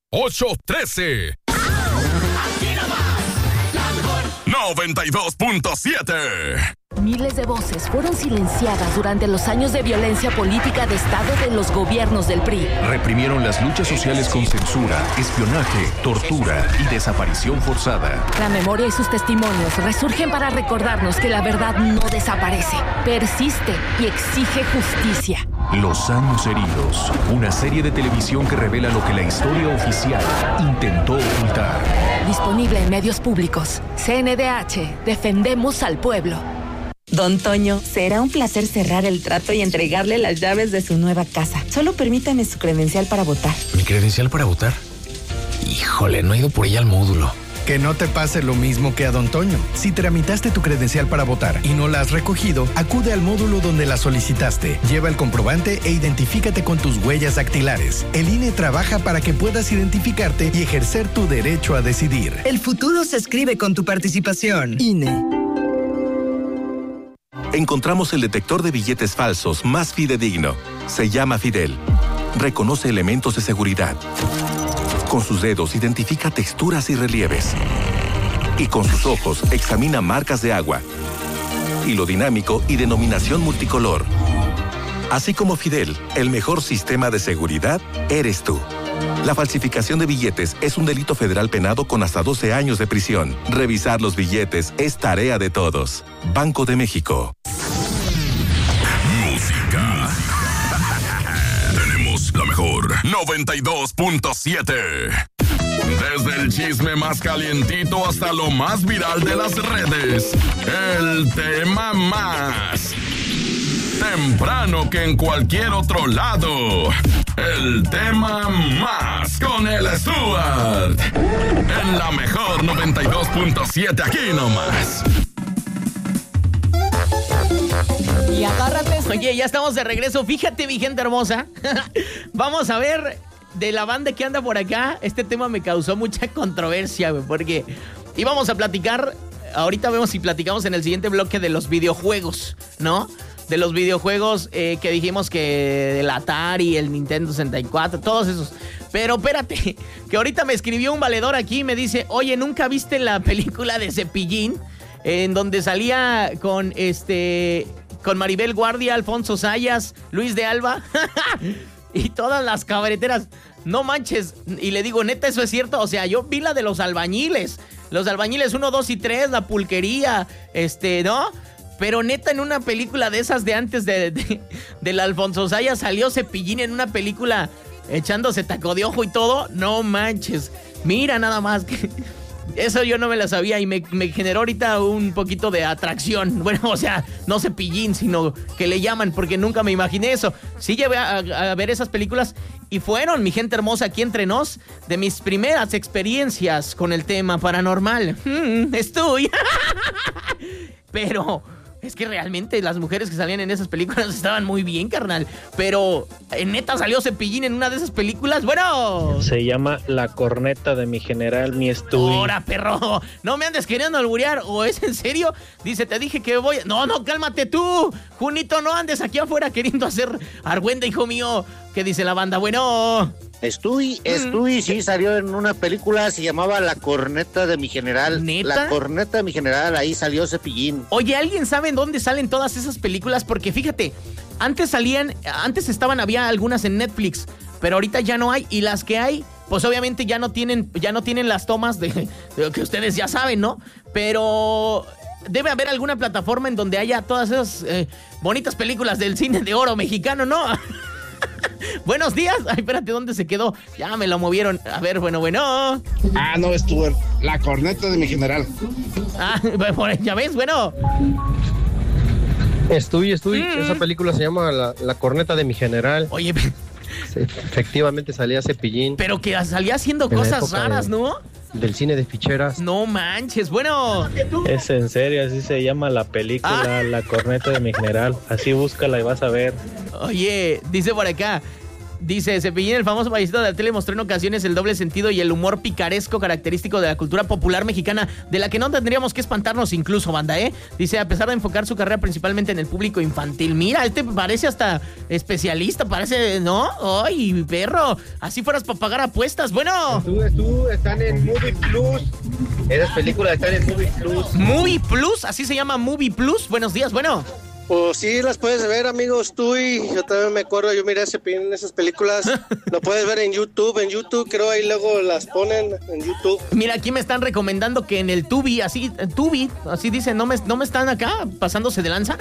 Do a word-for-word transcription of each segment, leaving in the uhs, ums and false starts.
ochocientos trece. Aquí nomás, la mejor. noventa y dos punto siete. Miles de voces fueron silenciadas durante los años de violencia política de Estado de los gobiernos del P R I. Reprimieron las luchas sociales con censura, espionaje, tortura y desaparición forzada. La memoria y sus testimonios resurgen para recordarnos que la verdad no desaparece, persiste y exige justicia. Los años heridos, una serie de televisión que revela lo que la historia oficial intentó ocultar. Disponible en medios públicos. C N D H, defendemos al pueblo. Don Toño, será un placer cerrar el trato y entregarle las llaves de su nueva casa. Solo permítame su credencial para votar. ¿Mi credencial para votar? Híjole, no he ido por ella al módulo. Que no te pase lo mismo que a Don Toño. Si tramitaste tu credencial para votar y no la has recogido, acude al módulo donde la solicitaste. Lleva el comprobante e identifícate con tus huellas dactilares. El I N E trabaja para que puedas identificarte y ejercer tu derecho a decidir. El futuro se escribe con tu participación. I N E. Encontramos el detector de billetes falsos más fidedigno. Se llama Fidel. Reconoce elementos de seguridad. Con sus dedos identifica texturas y relieves. Y con sus ojos examina marcas de agua, hilo dinámico y denominación multicolor. Así como Fidel, el mejor sistema de seguridad eres tú. La falsificación de billetes es un delito federal penado con hasta doce años de prisión. Revisar los billetes es tarea de todos. Banco de México. Música. Tenemos la mejor. noventa y dos punto siete. Desde el chisme más calientito hasta lo más viral de las redes. El tema más temprano que en cualquier otro lado. El tema más con el Stuart. En la mejor noventa y dos punto siete, aquí nomás. Y agárrate. Oye, ya estamos de regreso. Fíjate, mi gente hermosa. Vamos a ver de la banda que anda por acá. Este tema me causó mucha controversia, güey, porque íbamos a platicar. Ahorita vemos si platicamos en el siguiente bloque de los videojuegos, ¿no? De los videojuegos eh, que dijimos que el Atari, el Nintendo sesenta y cuatro, todos esos. Pero espérate, que ahorita me escribió un valedor aquí y me dice: oye, ¿nunca viste la película de Cepillín? En donde salía con este con Maribel Guardia, Alfonso Sayas, Luis de Alba y todas las cabareteras. No manches. Y le digo, neta, ¿eso es cierto? O sea, yo vi la de los albañiles. Los albañiles uno, dos y tres, la pulquería, este, ¿no? Pero neta, en una película de esas de antes de, de, del Alfonso Sayas salió Cepillín en una película echándose taco de ojo y todo. No manches. Mira nada más que... Eso yo no me la sabía y me, me generó ahorita un poquito de atracción. Bueno, o sea, no Cepillín, sino que le llaman, porque nunca me imaginé eso. Sí llevé a, a, a ver esas películas y fueron, mi gente hermosa, aquí entre nos, de mis primeras experiencias con el tema paranormal. Mm, estoy. Pero... es que realmente las mujeres que salían en esas películas estaban muy bien, carnal. Pero, ¿en neta salió Cepillín en una de esas películas? Bueno. Se llama La corneta de mi general, mi Stewie. ¡Hora, perro! No me andes queriendo alburear. ¿O es en serio? Dice, te dije que voy... No, no, cálmate tú. Junito, no andes aquí afuera queriendo hacer argüenda, hijo mío. ¿Qué dice la banda? Bueno... Stewie, Stewie, sí, salió en una película, se llamaba La corneta de mi general. ¿Neta? La corneta de mi general, ahí salió Cepillín. Oye, ¿alguien sabe en dónde salen todas esas películas? Porque fíjate, antes salían, antes estaban, había algunas en Netflix, pero ahorita ya no hay, y las que hay, pues obviamente ya no tienen, ya no tienen las tomas de, de lo que ustedes ya saben, ¿no? Pero... debe haber alguna plataforma en donde haya todas esas eh, bonitas películas del cine de oro mexicano, ¿no? Buenos días. Ay, espérate, ¿dónde se quedó? Ya me lo movieron. A ver, bueno, bueno. Ah, no, Stuart. La corneta de mi general. Ah, ya ves, bueno. Estoy, estoy. Mm. Esa película se llama La, la corneta de mi general. Oye, sí, efectivamente salía Cepillín. Pero que salía haciendo cosas raras, de, ¿no? Del cine de ficheras. No manches, bueno. Es en serio, así se llama la película, ah. La corneta de mi general. Así búscala y vas a ver. Oye, dice por acá, Dice, Cepillín, el famoso payasito de la tele, mostró en ocasiones el doble sentido y el humor picaresco característico de la cultura popular mexicana, de la que no tendríamos que espantarnos incluso, banda, ¿eh? Dice, a pesar de enfocar su carrera principalmente en el público infantil. Mira, este parece hasta especialista, parece, ¿no? ¡Ay, perro! Así fueras para pagar apuestas. Bueno. Tú, tú, están en Movie Plus. Esas películas están en Movie Plus. ¿Movie Plus? ¿Así se llama Movie Plus? Buenos días, bueno. Pues sí, las puedes ver, amigos, tú y yo también me acuerdo, yo miré ese pin en esas películas, lo puedes ver en YouTube, en YouTube creo ahí luego las ponen en YouTube. Mira, aquí me están recomendando que en el Tubi, así, Tubi, así dicen, no me, no me están acá pasándose de lanza.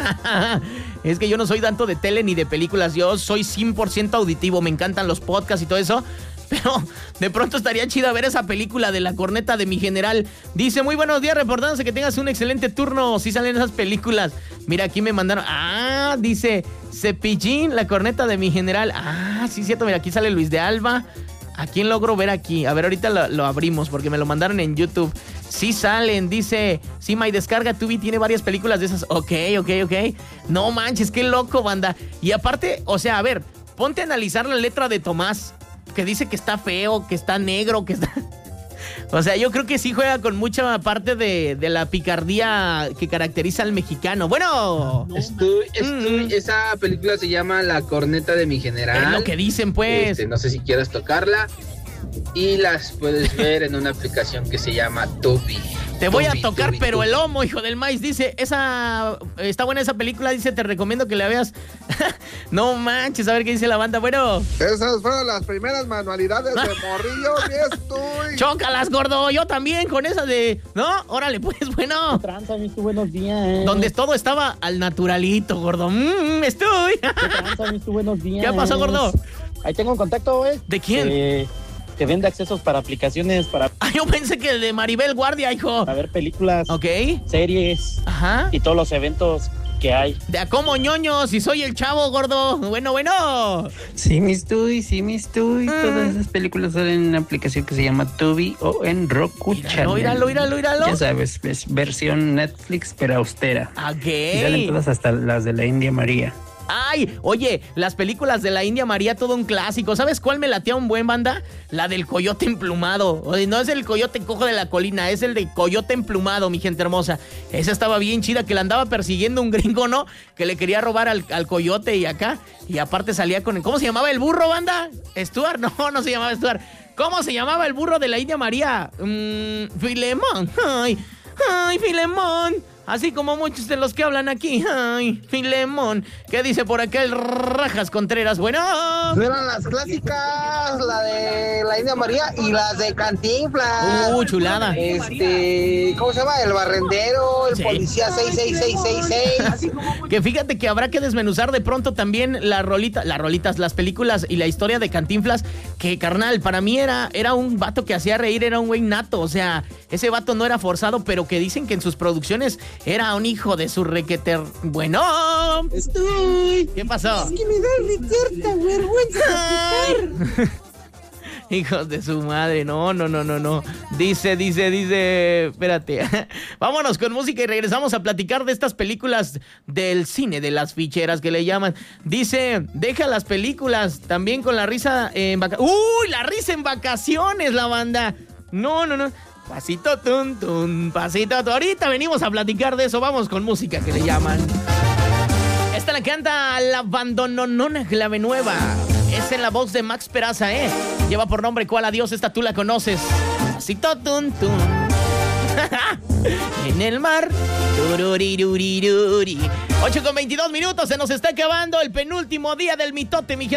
Es que yo no soy tanto de tele ni de películas, yo soy cien por ciento auditivo, me encantan los podcasts y todo eso. Pero de pronto estaría chido ver esa película de La corneta de mi general. Dice, muy buenos días, reportándose que tengas un excelente turno. Si salen esas películas. Mira, aquí me mandaron. Ah, dice Cepillín, La corneta de mi general. Ah, sí, cierto. Mira, aquí sale Luis de Alba. ¿A quién logro ver aquí? A ver, ahorita lo, lo abrimos porque me lo mandaron en YouTube. Sí salen, dice, sí, My Descarga Tubi tiene varias películas de esas. Ok, ok, ok. No manches, qué loco, banda. Y aparte, o sea, a ver, ponte a analizar la letra de Tomás, que dice que está feo, que está negro, que está... O sea, yo creo que sí juega con mucha parte de, de la picardía que caracteriza al mexicano. Bueno. Estoy, estoy, mm. Esa película se llama La corneta de mi general. Es lo que dicen, pues. Este, no sé si quieras tocarla. Y las puedes ver en una aplicación que se llama Tubi. Te voy Tubi, a tocar, Tubi, pero Tubi. el lomo, hijo del maíz. Dice, esa está buena esa película. Dice, te recomiendo que la veas. No manches, a ver qué dice la banda. Bueno. Esas fueron las primeras manualidades de morrillo. Estoy. Chócalas, gordo. Yo también con esa de... ¿No? Órale, pues, bueno. ¿Qué tranza, mis buenos días? Donde todo estaba al naturalito, gordo. Mmm, estoy. ¿Qué tranza, mis buenos días? ¿Qué pasó, gordo? Ahí tengo un contacto, güey. ¿De quién? Eh... que vende accesos para aplicaciones para... Ah, yo pensé que de Maribel Guardia, hijo. Para ver películas, ok, series, ajá, y todos los eventos que hay. De a cómo ñoño, si soy el chavo, gordo. Bueno, bueno. Sí, mis Tubi, sí, mis Tubi. Mm. Todas esas películas salen en una aplicación que se llama Tubi o en Roku Channel. Míralo, míralo, míralo. Ya sabes, es versión Netflix, pero austera. Ok. Y salen todas hasta las de la India María. Ay, oye, las películas de la India María, todo un clásico. ¿Sabes cuál me latea un buen, banda? La del coyote emplumado. Oye, no es el coyote cojo de la colina, es el de coyote emplumado, mi gente hermosa. Esa estaba bien chida, que la andaba persiguiendo un gringo, ¿no? Que le quería robar al, al coyote y acá. Y aparte salía con... ¿Cómo se llamaba el burro, banda? ¿Stuart? No, no se llamaba Stuart. ¿Cómo se llamaba el burro de la India María? Mmm, Filemón. Ay, ay, Filemón. Así como muchos de los que hablan aquí. Ay, Filemón. ¿Qué dice por acá el Rajas Contreras? Bueno. Eran las clásicas, la de la India María y las de Cantinflas. Uh, chulada. Este, ¿cómo se llama? El barrendero, el sí. Policía seis seis seis seis seis. Que fíjate que habrá que desmenuzar de pronto también la rolita, las rolitas, las películas y la historia de Cantinflas. Que, carnal, para mí era, era un vato que hacía reír, era un güey nato. O sea, ese vato no era forzado, pero que dicen que en sus producciones era un hijo de su requeter... Bueno. Estoy. ¿Qué pasó? Es que me da cierta vergüenza platicar. Hijos de su madre, no, no, no, no, no. Dice, dice, dice... Espérate. Vámonos con música y regresamos a platicar de estas películas del cine, de las ficheras que le llaman. Dice, deja las películas también con la risa en vacaciones. ¡Uy! La risa en vacaciones, la banda. No, no, no. Pasito tun tun, pasito tun. Ahorita venimos a platicar de eso. Vamos con música que le llaman. Esta la canta la bandononona clave nueva. Es en la voz de Max Peraza, ¿eh? Lleva por nombre ¿Cuál adiós? Esta tú la conoces. Pasito tun tun. En el mar. ocho con veintidós minutos. Se nos está acabando el penúltimo día del mitote, mi gente.